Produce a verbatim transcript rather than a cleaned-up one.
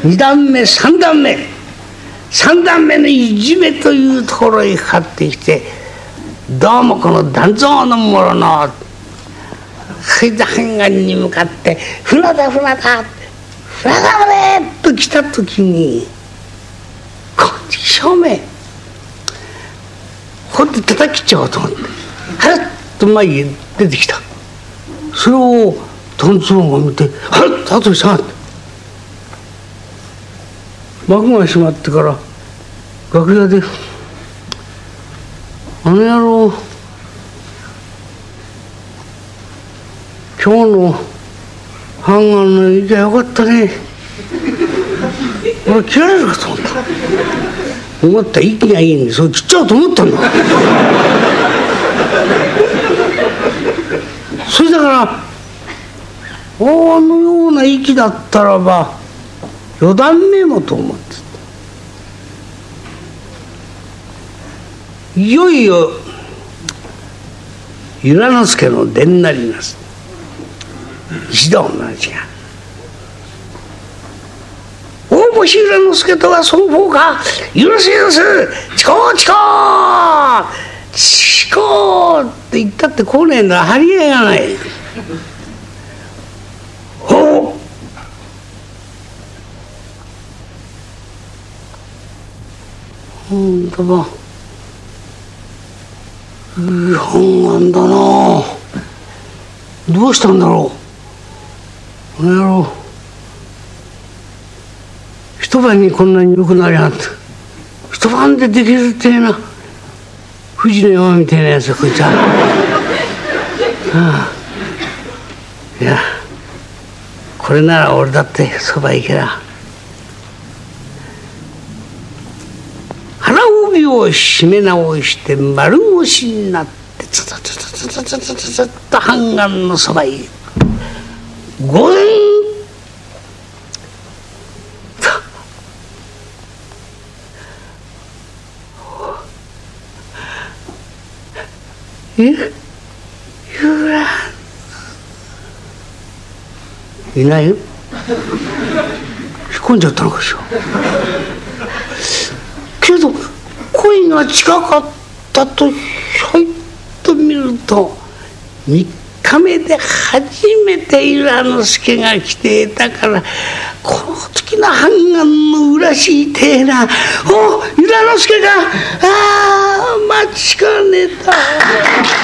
に段目さん段目さん段目のいじめというところへかかってきて、どうもこの団蔵の者の海岸岸に向かって「船だ船だ船だまで!」と来た時に、こっち正面こうやって叩きちゃおうと思って、はっと前へ出てきた。それを団蔵が見て「はっ後に下がって」幕が閉まってから楽屋で「あの野郎今日のハンガーのいきゃよかったね。俺切られるかと思った。思った息がいいんでそれ切っちゃうと思ったんだ。それだからあのような息だったらば四段目もと思ってた。いよいよ由良之助の伝になります。石堂の話が「大星由良之助とは双方か許せ許すちこうちこうちこう」って言ったって来ねえんだ。張り合いがない。ほうほんとばいい判案だな。どうしたんだろうこの野郎。一晩にこんなに良くなりゃんって一晩でできるってえな富士の山みたいなやつはこいつは。ああいやこれなら俺だってそば行けら腹帯を締め直して丸腰になってツツツツツツツツツッと半眼のそばへごえんえゆらいないよ。引っ込んじゃったのかしら。けど声が近かったとひょいっと見るとみっかめで初めて由良之助が来ていたから、この時の半眼のうらしいてえな「お由良之助がああ待ちかねた」